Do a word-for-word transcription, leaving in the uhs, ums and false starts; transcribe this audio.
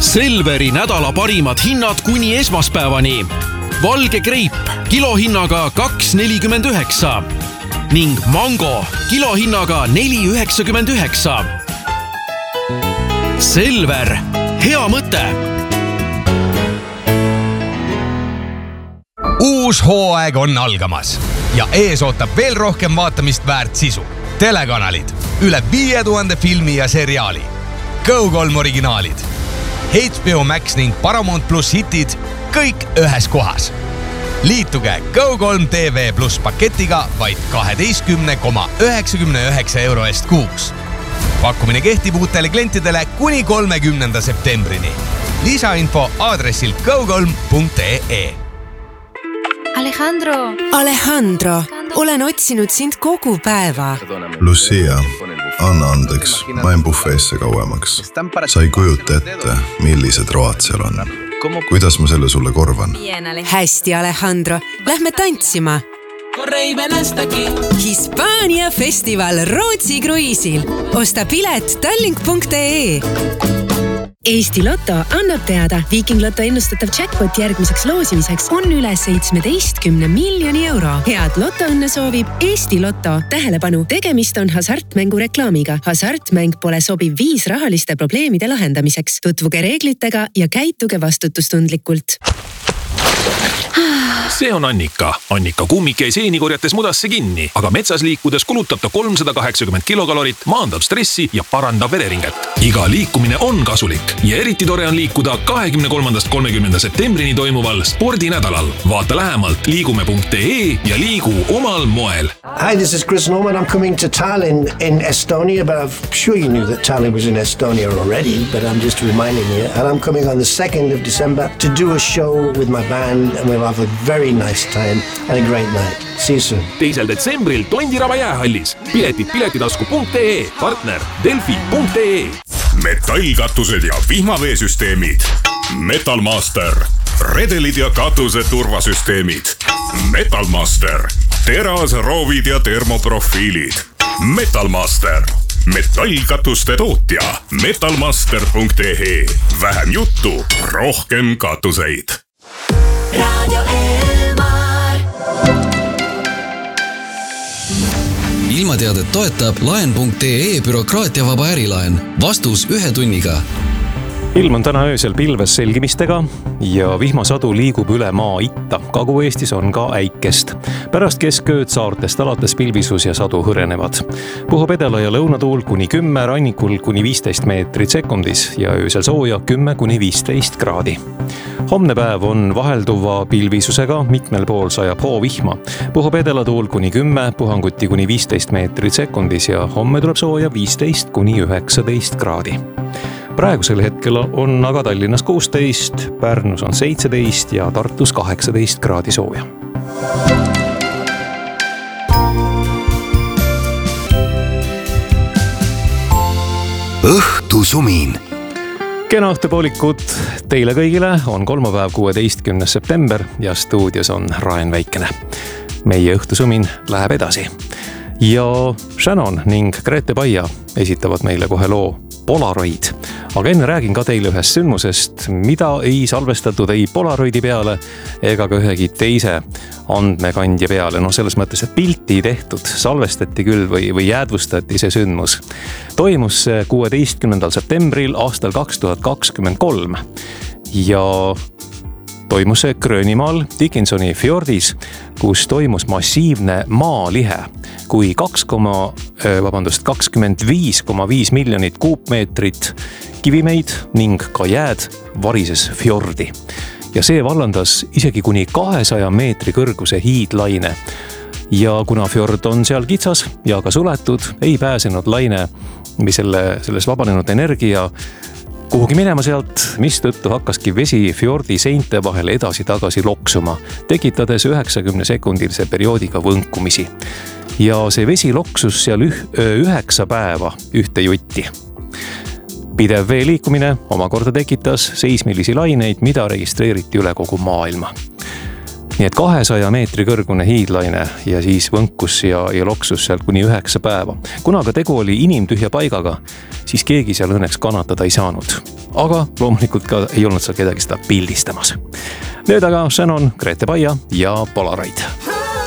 Selveri nädala parimad hinnad kuni esmaspäevani. Valge greip kilohinnaga kaks nelikümmend üheksa ning mango kilohinnaga neli üheksakümmend üheksa. Selver, hea mõte! Uus hooaeg on algamas ja ees ootab veel rohkem vaatamist väärt sisu. Telekanalid, üle viie tuhande filmi ja seriaali, Go kolm originaalid, H B O Max ning Paramount Plus hitid, kõik ühes kohas. Liituge Go kolm T V Plus paketiga vaid kaheteistkümne koma üheksakümne üheksa euro eest kuuks. Pakkumine kehtib uutele klientidele kuni kolmekümnenda septembrini. Lisainfo aadressil go kolm punkt e e. Alejandro! Alejandro, olen otsinud sind kogu päeva. Lucia, anna andeks, ma en bufeesse kauemaks. Sa ei kujuta ette, millised road seal on. Kuidas ma selle sulle korvan? Hästi, Alejandro. Lähme tantsima. Hispaania festival Rootsi kruiisil. Osta pilet tallink punkt e e. Eesti Lotto annab teada, Viking Lotto ennustatav jackpot järgmiseks loosimiseks on üle seitsmeteistkümne miljoni euro. Head Lotto-õnne soovib Eesti Lotto. Tähelepanu, tegemist on hasartmängu reklaamiga. Hasartmäng pole sobiv viis rahaliste probleemide lahendamiseks. Tutvuge reeglitega ja käituge vastutustundlikult. See on Annika. Annika kummik jäi seeni korjates mudasse kinni, aga metsas liikudes kulutab ta kolmsada kaheksakümmend kilokalorit, maandab stressi ja parandab vereringet. Iga liikumine on kasulik ja eriti tore on liikuda kahekümne kolmandast kolmekümnenda septembrini toimuval spordinädalal. Vaata lähemalt liigume punkt e ja liigu omal moel. Hi, this is Chris Norman. I'm coming to Tallinn in Estonia, but I'm sure you knew that Tallinn was in Estonia already, but I'm just reminding you. And I'm coming on the second of December to do a show with my band and we'll have a very nice time and a great night. See you soon. Teisel detsembril Tondiraba jäähallis. Piletid piletitasku punkt e e. Partner Delfi punkt e e. Metallkatused ja vihmaveesüsteemid. Metalmaster. Redelid ja katuse turvasüsteemid. Metalmaster. Teras, roovid ja termoprofiilid. Metalmaster. Metallkatuste tootja. Metalmaster punkt e e. Vähem juttu, rohkem katuseid. Radio Elmar. Ilmateadet toetab laen punkt e e bürokraatiavaba ärilaen. Vastus ühe tunniga. Ilm on täna öösel pilves selgimistega ja vihmasadu liigub üle maa itta. Kagu-Eestis on ka äikest. Pärast keskööd saartest alates pilvisus ja sadu hõrenevad. Puhub edela ja lõunatuul kuni kümme, rannikul kuni viisteist meetrit sekundis ja öösel sooja kümme kuni viisteist kraadi. Homne päev on vahelduva pilvisusega, mitmel pool sajab hoovihma. Puhub edelatuul kuni kümme, puhanguti kuni viisteist meetrit sekundis ja homme tuleb sooja viisteist kuni üheksateist kraadi. Praegusel hetkel on aga Tallinnas kuusteist, Pärnus on seitseteist ja Tartus kaheksateist kraadi sooja. Õhtusumin. Kena õhtupoolikut teile kõigile on kolmapäev kuueteistkümnes september ja stuudios on Raen Väikene. Meie õhtusumin läheb edasi. Ja Shannon ning Grete Paia esitavad meile kohe loo Polaroid. Aga enne räägin ka teile ühest sündmusest, mida ei salvestatud ei Polaroidi peale ega ka ühegi teise andmekandja peale. No selles mõttes, et pilti tehtud, salvestati küll või, või jäädvustati see sündmus. Toimus kuueteistkümnendal septembril aastal kaks tuhat kakskümmend kolm ja toimus see Gröönimaal Dickinsoni fjordis, kus toimus massiivne maalihe, kui kaks, vabandust, kakskümmend viis koma viis miljonit kuupmeetrit kivimeid ning ka jääd varises fjordi. Ja see vallandas isegi kuni kahesaja meetri kõrguse hiidlaine. Ja kuna fjord on seal kitsas ja ka suletud, ei pääsenud laine või selle, selles vabanenud energia kuhugi minema sealt, mis tõttu hakkaski vesi fjordi seinte vahel edasi-tagasi loksuma, tekitades üheksakümne sekundilise perioodiga võnkumisi. Ja see vesi loksus seal üh, üheksa päeva ühte jutti. Pidev vee liikumine omakorda tekitas seismilisi laineid, mida registreeriti üle kogu maailma. Nii et kahesaja meetri kõrgune hiidlaine ja siis võnkus ja, ja loksus seal kuni üheksa päeva. Kuna aga tegu oli inimtühja paigaga, siis keegi seal õnneks kannatada ei saanud. aga loomulikult ka ei olnud seal kedagi seda pildistamas. Nüüd aga Shannon, Grete Paia ja Polaroid.